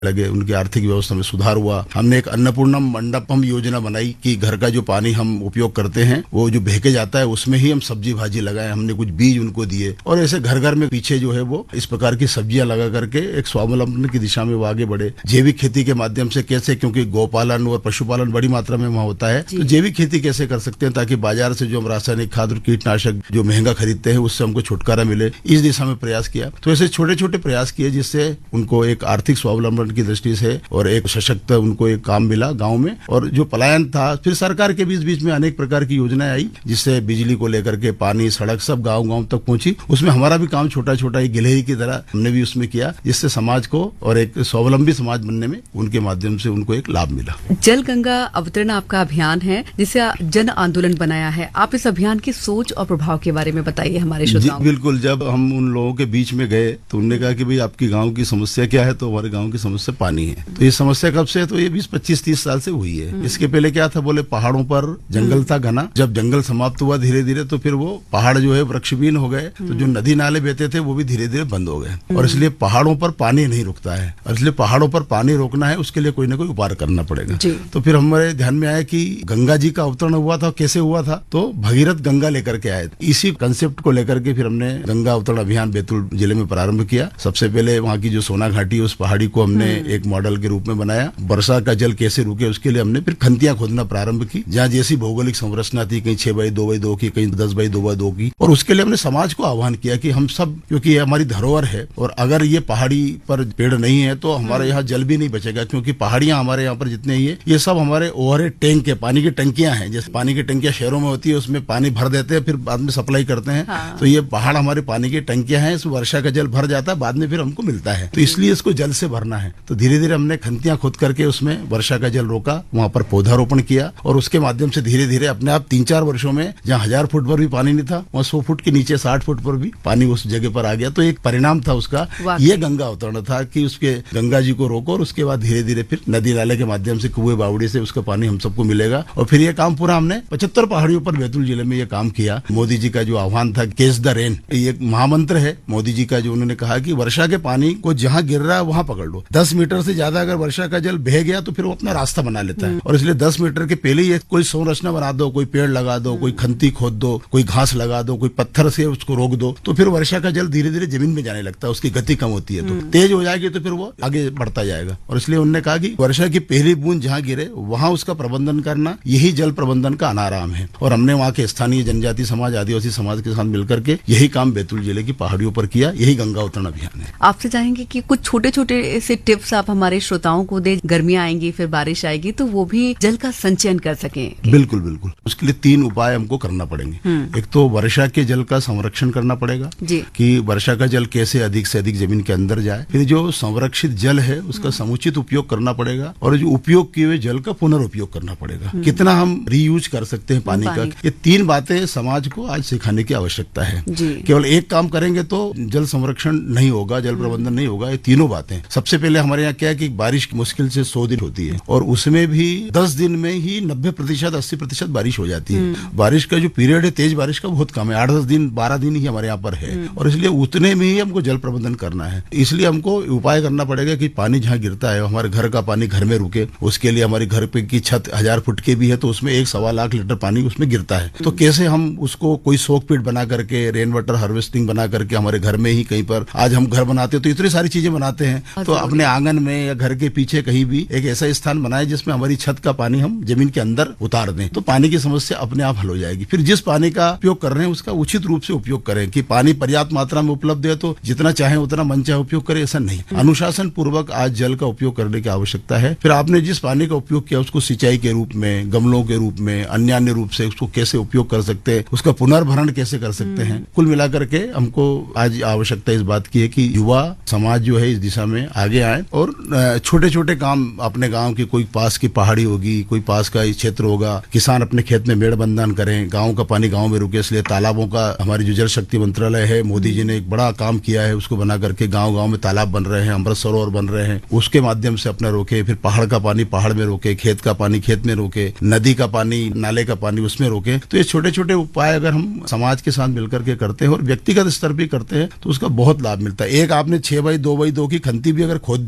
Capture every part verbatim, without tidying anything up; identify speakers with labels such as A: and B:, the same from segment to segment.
A: लगे, उनकी आर्थिक व्यवस्था में सुधार हुआ। हमने एक अन्नपूर्णा मंडपम योजना बनाई कि घर का जो पानी हम उपयोग करते हैं वो जो बहके जाता है उसमें ही हम सब्जी भाजी लगाए। हमने कुछ बीज उनको दिए और ऐसे घर घर में पीछे जो है वो इस प्रकार की सब्जियां लगा करके एक स्वावलंबन की दिशा में वो आगे बढ़े। जैविक खेती के माध्यम से कैसे, क्योंकि गौपालन और पशुपालन बड़ी मात्रा में वहाँ होता है, तो जैविक खेती कैसे कर सकते हैं ताकि बाजार से जो हम रासायनिक खाद और कीटनाशक जो महंगा खरीदते हैं उससे हमको छुटकारा मिले, इस दिशा में प्रयास किया। तो ऐसे छोटे छोटे प्रयास किए जिससे उनको एक आर्थिक स्वावलंबन की दृष्टि से और एक सशक्त उनको एक काम मिला गांव में। और जो पलायन था, फिर सरकार के बीच बीच में अनेक प्रकार की योजनाएं आई जिससे बिजली को लेकर के पानी, सड़क सब गांव गांव तक पहुंची। उसमें हमारा भी काम छोटा छोटा एक गिलहरी की तरह हमने भी उसमें किया, जिससे समाज को और एक स्वावलंबी समाज बनने में उनके माध्यम से उनको एक लाभ मिला।
B: जल गंगा अवतरण आपका अभियान है जिसे जन आंदोलन बनाया है। आप इस अभियान की सोच और प्रभाव के बारे में बताइए हमारे श्रोताओं को।
A: बिल्कुल, जब हम उन लोगों के बीच में गए तो उन्होंने कहा कि भाई आपकी गाँव की समस्या क्या है, तो हमारे गाँव की समस्या पानी है। तो ये समस्या कब से है, तो ये बीस पच्चीस तीस साल से हुई है। इसके पहले क्या था, बोले पहाड़ों पर जंगल था घना, जब जंगल समाप्त हुआ धीरे धीरे तो फिर वो पहाड़ जो है वृक्षहीन हो गए, तो जो नदी नाले बहते थे वो भी धीरे धीरे बंद हो गए। और इसलिए पहाड़ों पर पानी नहीं रुकता है, और इसलिए पहाड़ों पर पानी रोकना है उसके लिए कोई ना कोई उपाय करना पड़ेगा। तो फिर हमारे ध्यान में आया कि गंगा जी का अवतरण हुआ था, कैसे हुआ था, तो भगीरथ गंगा लेकर के आए। इसी कंसेप्ट को लेकर के फिर हमने गंगा अवतरण अभियान बैतूल जिले में प्रारंभ किया। सबसे पहले वहाँ की जो सोना घाटी है उस पहाड़ी को हमने एक मॉडल के रूप में बनाया। वर्षा का जल कैसे रुके उसके लिए हमने फिर खंतियां खोदना प्रारंभ की, जहाँ जैसी भौगोलिक संरचना थी, कहीं छह बाई दो बाई दो की, कहीं दस बाई दो बाई दो की। और उसके लिए हमने समाज को आह्वान किया कि हम सब, क्योंकि ये हमारी धरोहर है और अगर ये पहाड़ी पर पेड़ नहीं है तो हमारे यहाँ जल भी नहीं बचेगा, क्योंकि पहाड़ियां हमारे यहाँ पर जितने ही है ये सब हमारे ओवरहेड टैंक है, पानी की टंकियां हैं। जैसे पानी की टंकियां शहरों में होती है, उसमें पानी भर देते हैं फिर बाद में सप्लाई करते हैं। हाँ। तो ये पहाड़ हमारे पानी की टंकियां हैं, इसमें वर्षा का जल भर जाता है, बाद में फिर हमको मिलता है, तो इसलिए इसको जल से भरना है। तो धीरे धीरे हमने खंतियां खोद करके उसमें वर्षा का जल रोका, वहां पर पौधारोपण किया और उसके माध्यम से धीरे धीरे अपने आप तीन चार वर्षों में जहाँ हजार फुट पर भी पानी नहीं था वहाँ सौ फुट के नीचे साठ फुट पर भी पानी उस जगह पर आ गया। तो एक परिणाम था उसका, ये गंगा अवतरण था कि उसके गंगा जी को रोको और उसके बाद धीरे धीरे फिर नदी नाले के माध्यम से कुएं बावड़ी से उसका पानी हम सबको मिलेगा। और फिर ये काम पूरा हमने पचहत्तर पहाड़ियों पर बैतूल जिले में ये काम किया। मोदी जी का जो आह्वान था कैच द रेन, ये महामंत्र है मोदी जी का, जो उन्होंने कहा कि वर्षा के पानी को जहाँ गिर रहा है वहां पकड़ लो। दस मीटर से ज्यादा अगर वर्षा का जल बह गया तो फिर वो अपना रास्ता बना लेता है, और इसलिए दस मीटर के पहले ही कोई संरचना बना दो, कोई पेड़ लगा दो, कोई खंती खोद दो, कोई घास लगा दो, कोई पत्थर से उसको रोक दो, तो फिर वर्षा का जल धीरे धीरे जमीन में जाने लगता है, उसकी गति कम होती है, तो तेज हो जाएगी तो फिर वो आगे बढ़ता जाएगा। और इसलिए उन्होंने कहा कि वर्षा की पहली बूंद जहाँ गिरे वहां उसका प्रबंधन करना, यही जल प्रबंधन का अनाराम है। और हमने वहाँ के स्थानीय जनजाति समाज, आदिवासी समाज के साथ मिलकर के यही काम बैतूल जिले की पहाड़ियों पर किया, यही गंगा अवतरण अभियान है।
B: आपसे चाहेंगे कि कुछ छोटे छोटे से टिप्स आप हमारे श्रोताओं को दे, गर्मियां आएंगी फिर बारिश आएगी तो वो भी जल का संचयन कर सकें।
A: बिल्कुल बिल्कुल, उसके लिए तीन उपाय हमको करना पड़ेंगे। एक तो वर्षा के जल का संरक्षण करना पड़ेगा कि वर्षा का जल कैसे अधिक से अधिक जमीन के अंदर जाए। फिर जो संरक्षित जल है उसका समुचित उपयोग करना पड़ेगा, और जो उपयोग किए हुए जल का पुनर्उपयोग करना पड़ेगा, कितना हम रीयूज कर सकते हैं पानी का। ये तीन बातें समाज को आज सिखाने की आवश्यकता है। केवल एक काम करेंगे तो जल संरक्षण नहीं होगा, जल प्रबंधन नहीं होगा। ये तीनों बातें, सबसे पहले हमारे यहाँ क्या है कि बारिश मुश्किल से सौ दिन होती है और उसमें भी दस दिन में ही नब्बे प्रतिशत अस्सी प्रतिशत बारिश हो जाती है। बारिश का जो पीरियड है तेज बारिश का बहुत कम है, आठ दस दिन बारह दिन ही हमारे यहाँ पर है, और इसलिए उतने में ही हमको जल प्रबंधन करना है। इसलिए हमको उपाय करना पड़ेगा कि पानी जहाँ गिरता है हमारे घर का पानी घर में रुके। उसके लिए हमारे घर पे की छत हजार फुट के भी है तो उसमें एक सवा लाख लीटर पानी उसमें गिरता है, तो कैसे हम उसको कोई सोक पिट बना करके, रेन वाटर हार्वेस्टिंग बना करके हमारे घर में ही कहीं पर, आज हम घर बनाते हैं तो इतनी सारी चीजें बनाते हैं, तो अपने आंगन में या घर के पीछे कहीं भी एक ऐसा स्थान बनाए जिसमें हमारी छत का पानी हम जमीन के अंदर उतार दें, तो पानी की समस्या अपने आप हल हो जाएगी। फिर जिस पानी का उपयोग कर रहे हैं उसका उचित रूप से उपयोग करें, कि पानी पर्याप्त मात्रा में उपलब्ध है तो जितना चाहे उतना मन चाहे उपयोग करें, ऐसा नहीं। अनुशासन पूर्वक आज जल का उपयोग करने की आवश्यकता है। फिर आपने जिस पानी का उपयोग किया उसको सिंचाई के रूप में, गमलों के रूप में, अन्य अन्य रूप से उसको कैसे उपयोग कर सकते हैं, उसका पुनर्भरण कैसे कर सकते हैं। कुल मिलाकर के हमको आज आवश्यकता इस बात की है कि युवा समाज जो है इस दिशा में आगे आए और छोटे छोटे काम अपने गांव की, कोई पास की पहाड़ी होगी, कोई पास का क्षेत्र होगा, किसान अपने खेत में मेड़बंधन करें, गांव का पानी गांव में रुके। इसलिए तालाबों का हमारी जो जल शक्ति मंत्रालय है, मोदी जी ने एक बड़ा काम किया है, उसको बना करके गांव गांव में तालाब बन रहे हैं, अमृत सरोवर बन रहे हैं, उसके माध्यम से अपना रोके। फिर पहाड़ का पानी पहाड़ में रोके, खेत का पानी खेत में रोके, नदी का पानी नाले का पानी उसमें रोके। तो ये छोटे छोटे उपाय अगर हम समाज के साथ मिलकर के करते हैं और व्यक्तिगत स्तर पर करते हैं तो उसका बहुत लाभ मिलता है। एक आपने छह बाई दो बाई दो की खंती भी अगर खोद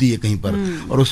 A: दी है कहीं पर और